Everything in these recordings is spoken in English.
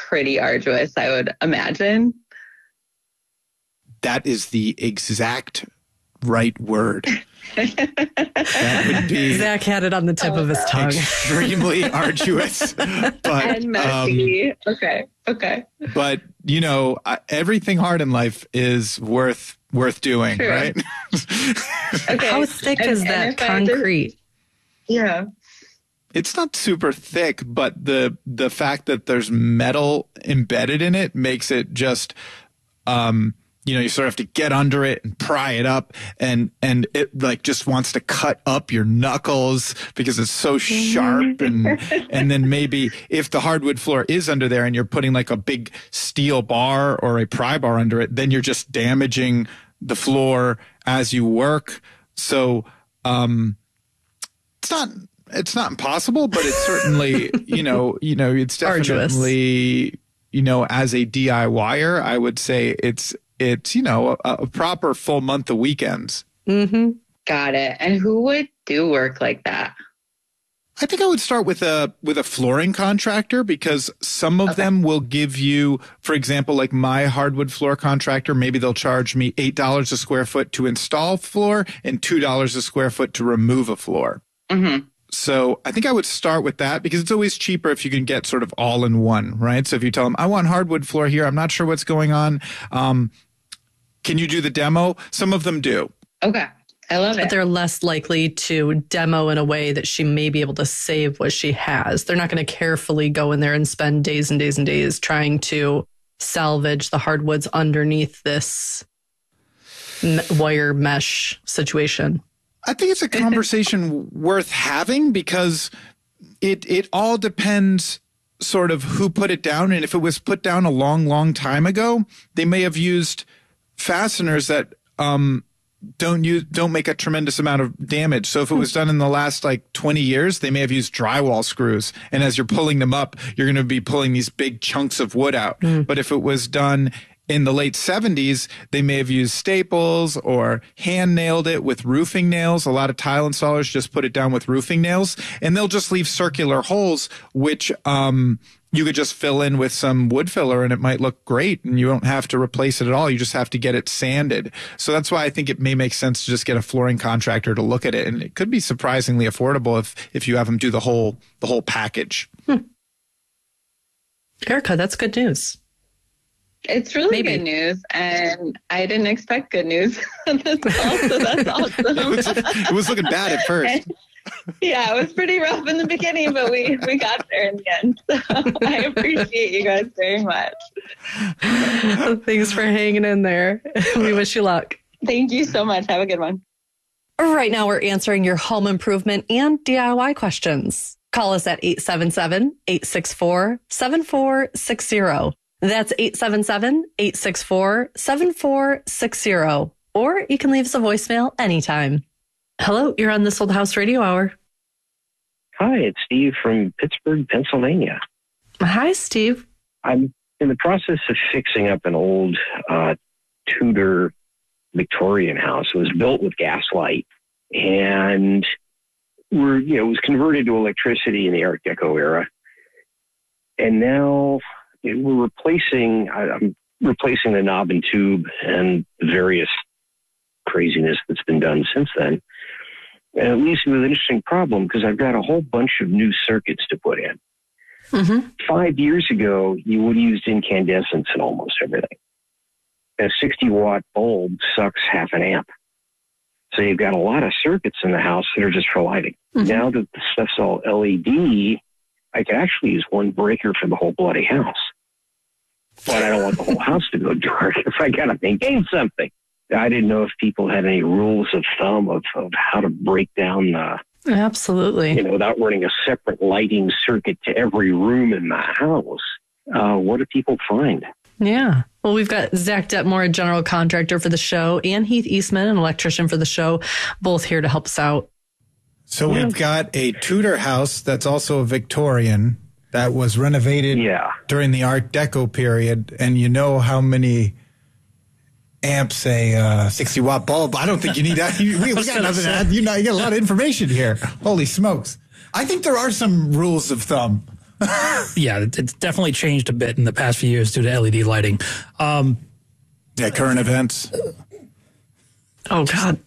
pretty arduous, I would imagine. That is the exact right word. That would be Zach had it on the tip of his tongue. Extremely arduous, but and messy. Okay. But everything hard in life is worth doing, True. right? Okay. How thick is that concrete? Yeah. It's not super thick, but the fact that there's metal embedded in it makes it just you sort of have to get under it and pry it up, and it like just wants to cut up your knuckles because it's so sharp, and then maybe if the hardwood floor is under there and you're putting like a big steel bar or a pry bar under it, then you're just damaging the floor as you work. So it's not impossible, but it's certainly it's definitely arduous. As a DIYer, I would say it's a proper full month of weekends. Mm-hmm. Got it. And who would do work like that? I think I would start with a flooring contractor, because some of them will give you, for example, like my hardwood floor contractor, maybe they'll charge me $8 a square foot to install floor and $2 a square foot to remove a floor. Mm-hmm. So I think I would start with that, because it's always cheaper if you can get sort of all in one, right? So if you tell them, I want hardwood floor here, I'm not sure what's going on. Can you do the demo? Some of them do. Okay. I love it. But they're less likely to demo in a way that she may be able to save what she has. They're not going to carefully go in there and spend days and days and days trying to salvage the hardwoods underneath this wire mesh situation. I think it's a conversation worth having, because it all depends sort of who put it down. And if it was put down a long, long time ago, they may have used fasteners that don't make a tremendous amount of damage. So if it was done in the last like 20 years, they may have used drywall screws. And as you're pulling them up, you're going to be pulling these big chunks of wood out. But if it was done in the late 70s, they may have used staples or hand nailed it with roofing nails. A lot of tile installers just put it down with roofing nails, and they'll just leave circular holes, which you could just fill in with some wood filler and it might look great, and you don't have to replace it at all. You just have to get it sanded. So that's why I think it may make sense to just get a flooring contractor to look at it. And it could be surprisingly affordable if you have them do the whole package. Erica, that's good news. It's really good news, and I didn't expect good news on this call, so that's awesome. It was looking bad at first. Yeah, it was pretty rough in the beginning, but we got there in the end. So I appreciate you guys very much. Thanks for hanging in there. We wish you luck. Thank you so much. Have a good one. Right now, we're answering your home improvement and DIY questions. Call us at 877-864-7460. That's 877-864-7460. Or you can leave us a voicemail anytime. Hello, you're on This Old House Radio Hour. Hi, it's Steve from Pittsburgh, Pennsylvania. Hi, Steve. I'm in the process of fixing up an old Tudor Victorian house. It was built with gas light, and it was converted to electricity in the Art Deco era. And now I'm replacing the knob and tube and the various craziness that's been done since then. And it leaves me with an interesting problem, because I've got a whole bunch of new circuits to put in. Mm-hmm. 5 years ago, you would have used incandescents in almost everything. A 60-watt bulb sucks half an amp. So you've got a lot of circuits in the house that are just for lighting. Mm-hmm. Now that the stuff's all LED, I could actually use one breaker for the whole bloody house. But I don't want the whole house to go dark if I got to maintain something. I didn't know if people had any rules of thumb of how to break down Absolutely. Without running a separate lighting circuit to every room in the house. What do people find? Yeah. Well, we've got Zach Detmore, a general contractor for the show, and Heath Eastman, an electrician for the show, both here to help us out. So we've got a Tudor house that's also a Victorian that was renovated during the Art Deco period. And you know how many amps a 60-watt bulb? I don't think you need that. We got nothing to add. You got a lot of information here. Holy smokes. I think there are some rules of thumb. Yeah, it's definitely changed a bit in the past few years due to LED lighting. Yeah, current events. Oh, God.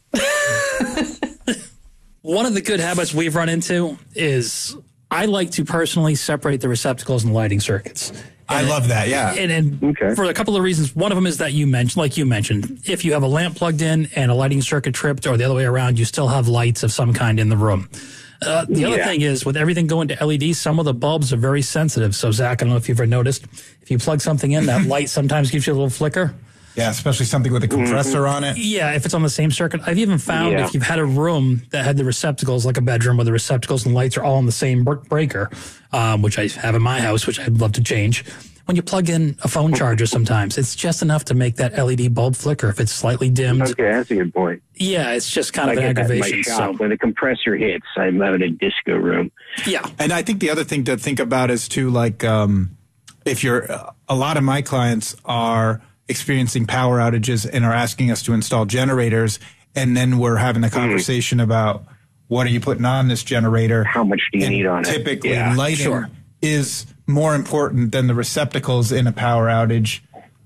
One of the good habits we've run into is I like to personally separate the receptacles and lighting circuits. I love that, yeah. And Okay. for a couple of reasons. One of them is that you mentioned, if you have a lamp plugged in and a lighting circuit tripped, or the other way around, you still have lights of some kind in the room. The other thing is, with everything going to LED, some of the bulbs are very sensitive. So, Zach, I don't know if you've ever noticed, if you plug something in, that light sometimes gives you a little flicker. Yeah, especially something with a compressor on it. Yeah, if it's on the same circuit. I've even found if you've had a room that had the receptacles, like a bedroom where the receptacles and lights are all on the same breaker, which I have in my house, which I'd love to change. When you plug in a phone charger sometimes, it's just enough to make that LED bulb flicker if it's slightly dimmed. Okay, that's a good point. Yeah, it's just kind I of an get that in my aggravation. shop. When the compressor hits, I'm out in a disco room. Yeah. And I think the other thing to think about is too, like, if you're, a lot of my clients are experiencing power outages and are asking us to install generators, and then we're having a conversation about what are you putting on this generator? How much do you need on it? Typically, Yeah, lighting is more important than the receptacles in a power outage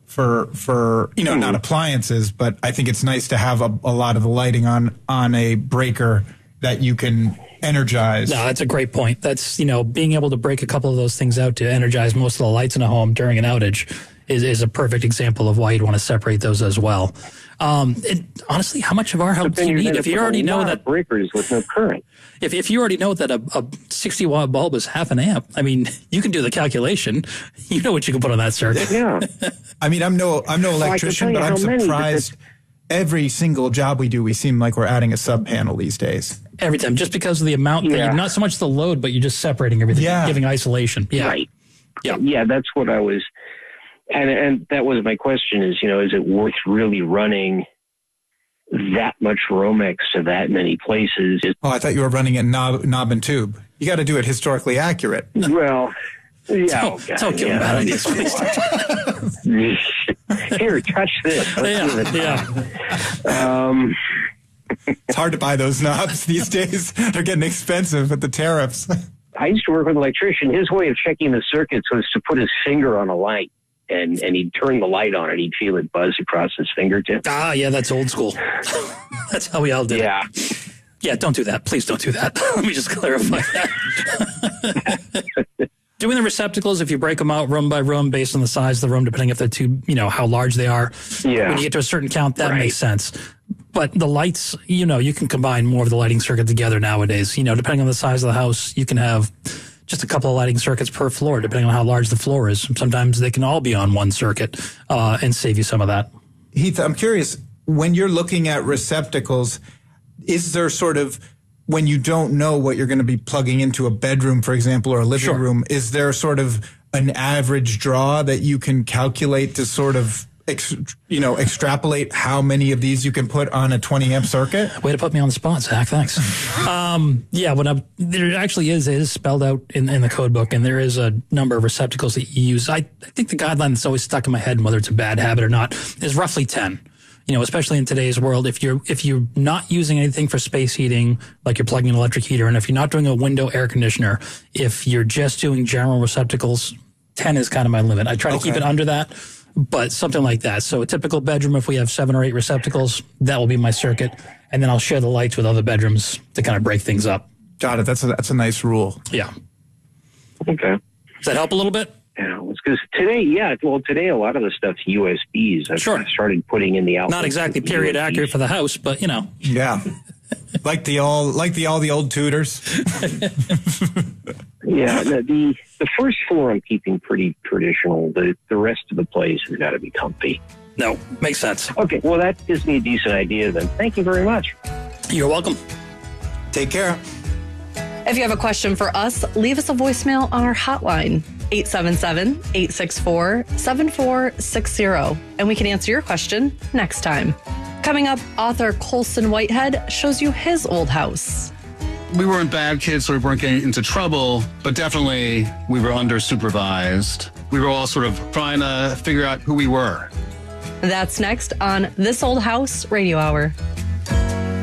for not appliances, but I think it's nice to have a lot of the lighting on a breaker that you can energize. No, that's a great point. That's, being able to break a couple of those things out to energize most of the lights in a home during an outage is a perfect example of why you'd want to separate those as well. Honestly, how much of our help do you need? If you already know that breakers with no current, if you already know that a 60-watt bulb is half an amp, I mean, you can do the calculation. You know what you can put on that circuit. yeah. I mean, I'm no electrician, but I'm surprised. Every single job we do, we seem like we're adding a sub panel these days. Every time, just because of the amount, that not so much the load, but you're just separating everything, giving isolation. Yeah. Right. Yeah. Yeah, that's what I was, and that was my question is, is it worth really running that much Romex to that many places? Oh, I thought you were running it knob and tube. You got to do it historically accurate. Well, yeah. Don't give them bad ideas, please. Here, touch this. It's hard to buy those knobs these days. They're getting expensive with the tariffs. I used to work with an electrician. His way of checking the circuits was to put his finger on a light, and he'd turn the light on, and he'd feel it buzz across his fingertip. Ah, yeah, that's old school. That's how we all did Yeah. it. Yeah, don't do that. Please don't do that. Let me just clarify that. Doing the receptacles, if you break them out room by room based on the size of the room, depending if they're too, how large they are. Yeah. When you get to a certain count, that makes sense. But the lights, you can combine more of the lighting circuit together nowadays. Depending on the size of the house, you can have just a couple of lighting circuits per floor, depending on how large the floor is. Sometimes they can all be on one circuit and save you some of that. Heath, I'm curious, when you're looking at receptacles, is there sort of, when you don't know what you're going to be plugging into a bedroom, for example, or a living room, is there sort of an average draw that you can calculate to sort of extrapolate how many of these you can put on a 20 amp circuit? Way to put me on the spot, Zach. Thanks. There actually is spelled out in the code book, and there is a number of receptacles that you use. I think the guideline that's always stuck in my head, and whether it's a bad habit or not, is roughly 10. Especially in today's world, if you're not using anything for space heating, like you're plugging an electric heater, and if you're not doing a window air conditioner, if you're just doing general receptacles, 10 is kind of my limit. I try to keep it under that, but something like that. So a typical bedroom, if we have 7 or 8 receptacles, that will be my circuit. And then I'll share the lights with other bedrooms to kind of break things up. Got it. That's a nice rule. Yeah. Okay. Does that help a little bit? Yeah, because today a lot of the stuff's USBs. I've started putting in the outlet. Not exactly period accurate for the house, but Yeah. like the old Tudors. Yeah, the first floor I'm keeping pretty traditional. The rest of the place has got to be comfy. No, makes sense. Okay, well, that gives me a decent idea then. Thank you very much. You're welcome. Take care. If you have a question for us, leave us a voicemail on our hotline, 877-864-7460, and we can answer your question next time. Coming up, author Colson Whitehead shows you his old house. We weren't bad kids, so we weren't getting into trouble, but definitely we were under supervised. We were all sort of trying to figure out who we were. That's next on This Old House Radio Hour.